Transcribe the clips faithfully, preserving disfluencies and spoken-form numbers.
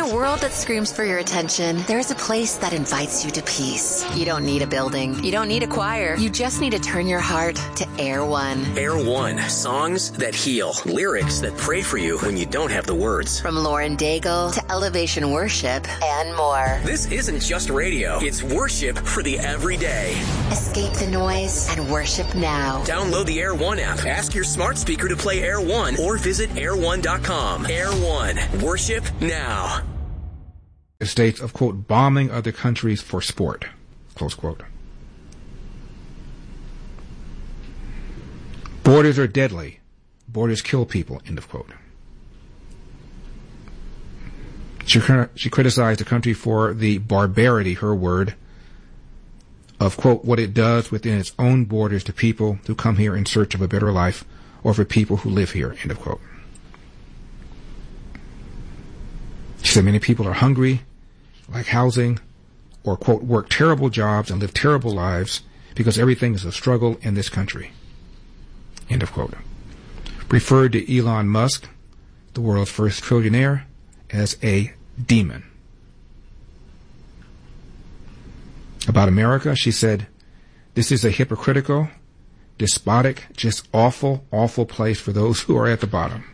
a world that screams for your attention, there's a place that invites you to peace. You don't need a building. You don't need a choir. You just need to turn your heart to Air One. Air One. Songs that heal. Lyrics that pray for you when you don't have the words. From Lauren Daigle to Elevation Worship and more. This isn't just radio. It's worship for the everyday. Escape the noise and worship now. Download the Air One app. Ask your smart speaker to play Air One or visit air one dot com. Air One. Worship now. States of, quote, bombing other countries for sport, close quote. Borders are deadly. Borders kill people, end of quote. She, she criticized the country for the barbarity, her word, of, quote, what it does within its own borders to people who come here in search of a better life or for people who live here, end of quote. She said many people are hungry, lack housing, or, quote, work terrible jobs and live terrible lives because everything is a struggle in this country, end of quote. Referred to Elon Musk, the world's first trillionaire, as a demon. About America, she said, this is a hypocritical, despotic, just awful, awful place for those who are at the bottom.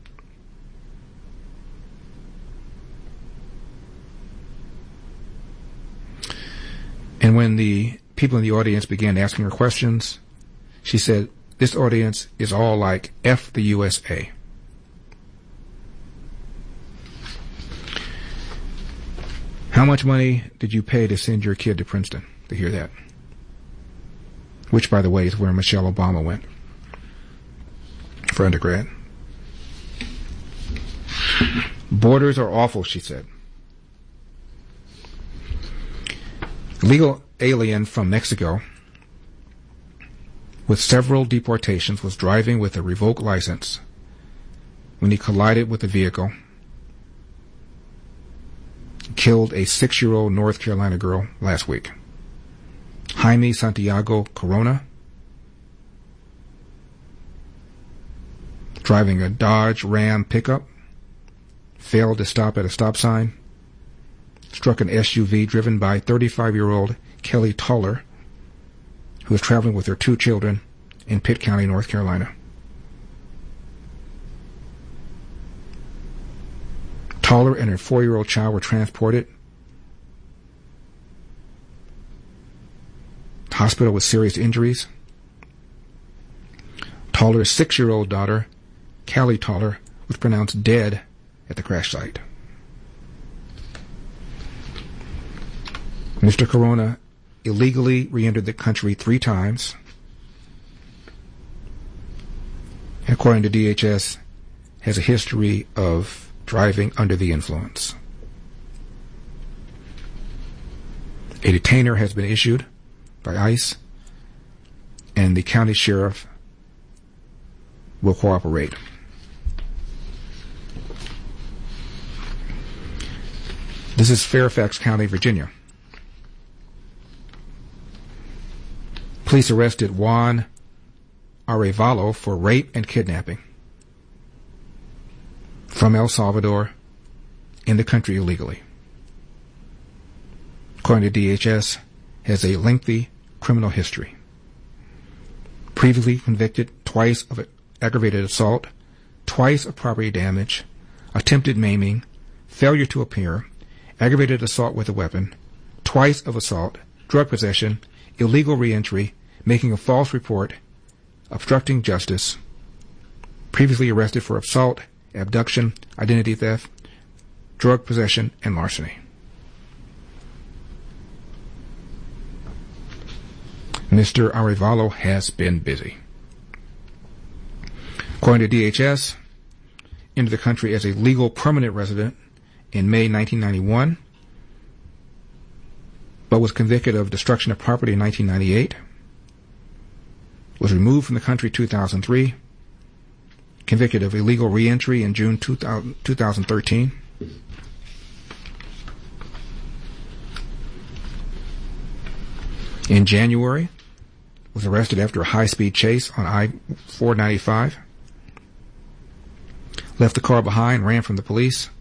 And when the people in the audience began asking her questions, she said, this audience is all like F the U S A. How much money did you pay to send your kid to Princeton to hear that? Which, by the way, is where Michelle Obama went for undergrad. Borders are awful, she said. Legal alien from Mexico with several deportations was driving with a revoked license when he collided with a vehicle, killed a six-year-old North Carolina girl last week. Jaime Santiago Corona, driving a Dodge Ram pickup, failed to stop at a stop sign, struck an S U V driven by thirty-five-year-old Kelly Toller, who was traveling with her two children in Pitt County, North Carolina. Toller and her four-year-old child were transported to hospital with serious injuries. Toller's six-year-old daughter, Callie Toller, was pronounced dead at the crash site. Mister Corona illegally re-entered the country three times. And according to D H S, has a history of driving under the influence. A detainer has been issued by ICE, and the county sheriff will cooperate. This is Fairfax County, Virginia. Police arrested Juan Arevalo for rape and kidnapping from El Salvador in the country illegally. According to D H S, has a lengthy criminal history. Previously convicted twice of aggravated assault, twice of property damage, attempted maiming, failure to appear, aggravated assault with a weapon, twice of assault, drug possession, illegal reentry, making a false report, obstructing justice, previously arrested for assault, abduction, identity theft, drug possession, and larceny. Mister Arevalo has been busy. According to D H S, entered the country as a legal permanent resident in May nineteen ninety-one, but was convicted of destruction of property in nineteen ninety-eight, was removed from the country two thousand three, convicted of illegal reentry in June two thousand thirteen, in January, was arrested after a high-speed chase on I four ninety-five, left the car behind, ran from the police,